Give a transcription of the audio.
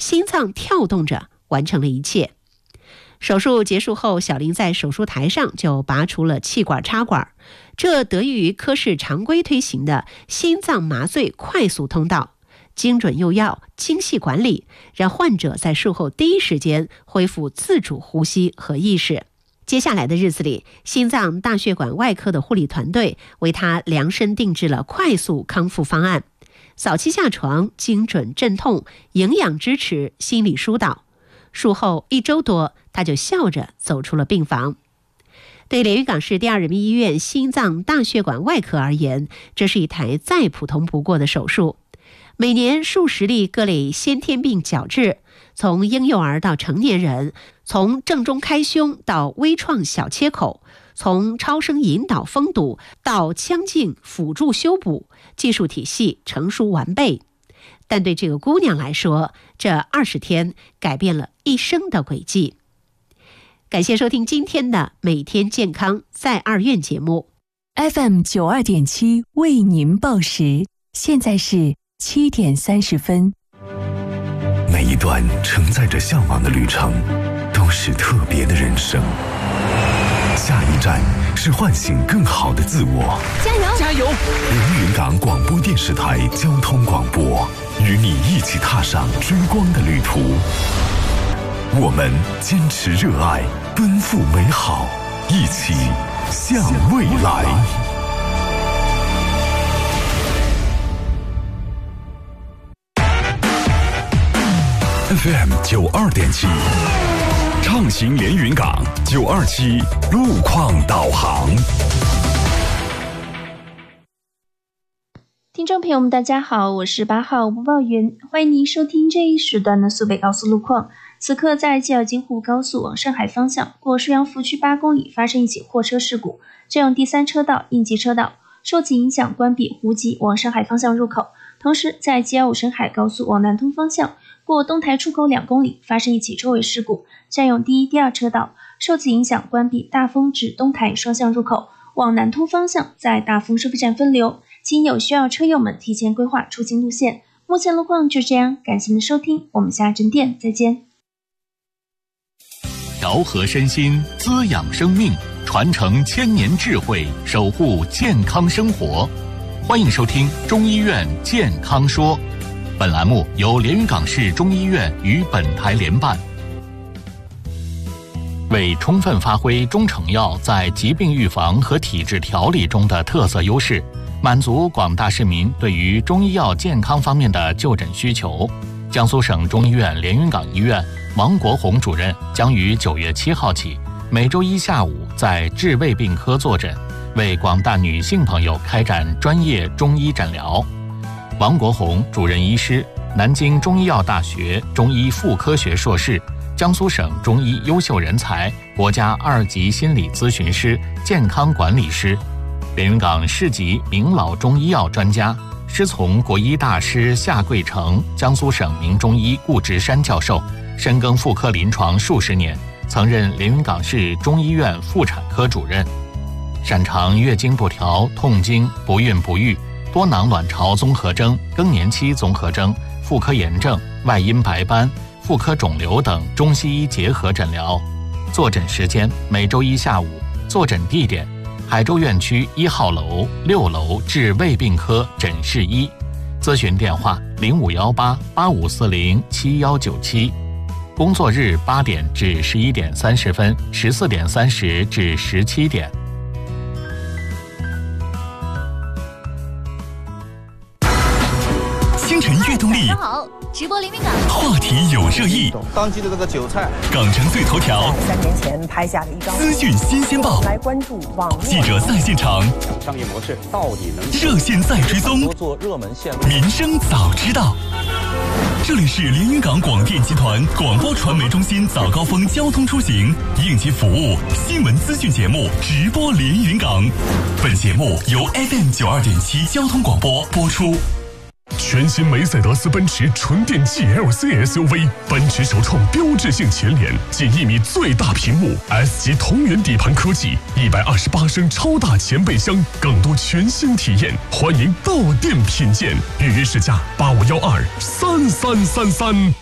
心脏跳动着完成了一切。手术结束后，小林在手术台上就拔除了气管插管，这得益于科室常规推行的心脏麻醉快速通道，精准用药、精细管理，让患者在术后第一时间恢复自主呼吸和意识。接下来的日子里，心脏大血管外科的护理团队为他量身定制了快速康复方案，早期下床、精准镇痛、营养支持、心理疏导。术后1周多，他就笑着走出了病房。对连云港市第2人民医院心脏大血管外科而言，这是一台再普通不过的手术。每年数十例各类先天病矫治，从婴幼儿到成年人，从正中开胸到微创小切口，从超声引导封堵到腔镜辅助修补，技术体系成熟完备。但对这个姑娘来说，这20天改变了一生的轨迹。感谢收听今天的每天健康在2院节目。 FM 92.7为您报时，现在是7点30分。 每一段承载着向往的旅程，都是特别的人生。下一站是唤醒更好的自我。 加油！加油！ 连云港广播电视台交通广播，与你一起踏上追光的旅途。我们坚持热爱，奔赴美好，一起向未来。FM 92.7，畅行连云港927路况导航。 听众朋友们，大家好，我是8号播报员，欢迎您收听这一时段的苏北高速路况。此刻在吉尔金沪高速往上海方向，过顺阳福区8公里发生一起货车事故，占用第3车道应急车道，受其影响关闭湖吉往上海方向入口。同时在吉尔5沈海高速往南通方向，过东台出口2公里发生一起周围事故，占用第1、第2车道，受此影响关闭大丰至东台双向入口，往南通方向在大丰收费站分流，请有需要车友们提前规划出行路线。目前路况就这样，感谢您的收听，我们下站点再见。 调和身心，滋养生命，传承千年智慧，守护健康生活。欢迎收听中医院健康说，本栏目由连云港市中医院与本台联办。为充分发挥中成药在疾病预防和体质调理中的特色优势，满足广大市民对于中医药健康方面的就诊需求，江苏省中医院连云港医院王国红主任将于9月7号起，每周一下午在治胃病科坐诊，为广大女性朋友开展专业中医诊疗。王国红主任医师，南京中医药大学中医妇科学硕士，江苏省中医优秀人才，国家2级心理咨询师、健康管理师，连云港市级名老中医药专家，师从国医大师夏贵成，江苏省名中医顾直山教授，深耕妇科临床数十年，曾任连云港市中医院妇产科主任，擅长月经不调、痛经、不孕不育、多囊卵巢综合征、更年期综合征、妇科炎症、外阴白斑、妇科肿瘤等中西医结合诊疗。坐诊时间每周一下午，坐诊地点海州院区1号楼、6楼至胃病科诊室1，咨询电话051885407197，工作日8点至11点30分，14点30至17点。 星辰悦动力， 好，直播连云港， 话题有热议， 当季的这个韭菜， 港城最头条 3年前拍下的一张资讯新鲜报， 来关注网络记者在现场， 商业模式到底能热线在追踪， 做热门线路， 民生早知道。这里是连云港广电集团广播传媒中心早高峰交通出行应急服务新闻资讯节目直播连云港，本节目由 FM 92.7交通广播播出。全新梅赛德斯奔驰纯电 GLC SUV， 奔驰首创标志性前脸，近1米最大屏幕 ，S 级同源底盘科技，128升超大前备箱，更多全新体验，欢迎到店品鉴，预约试驾85123333。